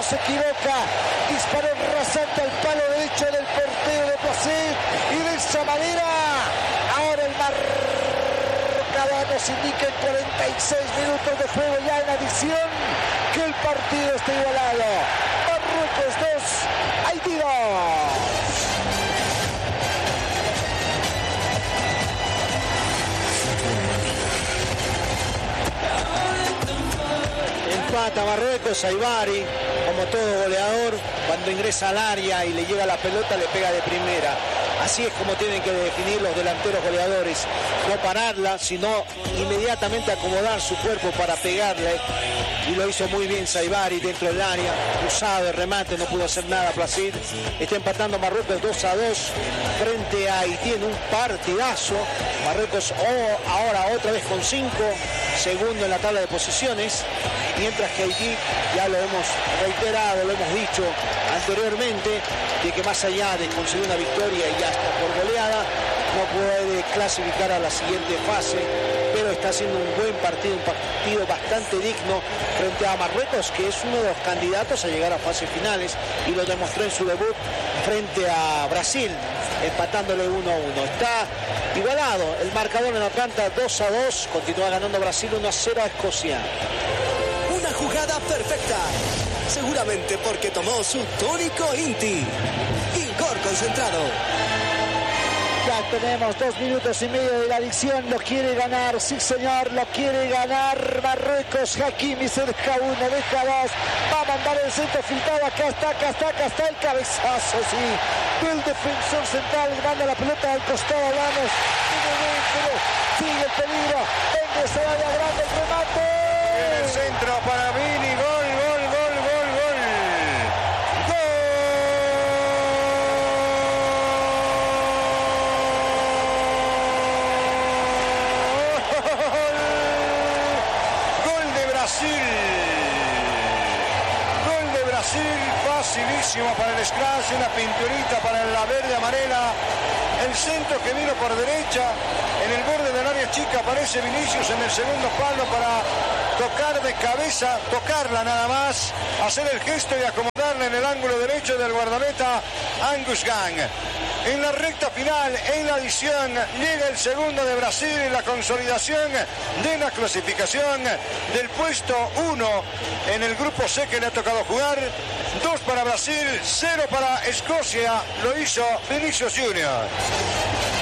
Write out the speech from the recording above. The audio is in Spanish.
se equivoca. Disparó rasante al palo derecho del portero de Brasil. Y de esa manera, ahora el marcador nos indica en 46 minutos de juego ya en adición que el partido está igualado. Marruecos 2, Haití 2. Empata Marruecos, Saibari, como todo goleador, cuando ingresa al área y le llega la pelota le pega de primera. Así es como tienen que definir los delanteros goleadores, no pararla, sino inmediatamente acomodar su cuerpo para pegarle. Y lo hizo muy bien Saibari dentro del área, cruzado de remate, no pudo hacer nada Brasil. Está empatando Marruecos 2-2 frente a Haití en un partidazo. Marruecos ahora otra vez con 5, segundo en la tabla de posiciones, mientras que Haití, ya lo hemos reiterado, lo hemos dicho anteriormente, de que más allá de conseguir una victoria y ya está por goleada, no puede clasificar a la siguiente fase, pero está haciendo un buen partido, un partido bastante digno frente a Marruecos, que es uno de los candidatos a llegar a fases finales, y lo demostró en su debut frente a Brasil, empatándole 1-1. Está igualado el marcador en Atlanta, 2-2, continúa ganando Brasil 1-0 a Escocia. Una jugada perfecta, seguramente porque tomó su tónico Inti. Igor concentrado. Ya tenemos 2 minutos y medio de la adicción. Lo quiere ganar, sí señor, lo quiere ganar Marruecos. Hakimi se deja 1, deja 2. Va a mandar el centro filtrado. Acá está el cabezazo, sí, del defensor central. Manda la pelota al costado, vamos. Sigue el peligro. Venga, se vaya grande el remate. En el centro para Vini, gol. Gol de Brasil, facilísimo para el Scratch, una pinturita para la verde amarela. El centro que vino por derecha, en el borde del área chica aparece Vinicius en el segundo palo para tocar de cabeza, tocarla nada más, hacer el gesto y acomodarla en el ángulo derecho del guardameta Angus Gang. En la recta final, en la adición, llega el segundo de Brasil en la consolidación de la clasificación del puesto 1 en el grupo C que le ha tocado jugar. 2 para Brasil, 0 para Escocia, lo hizo Vinicius Junior.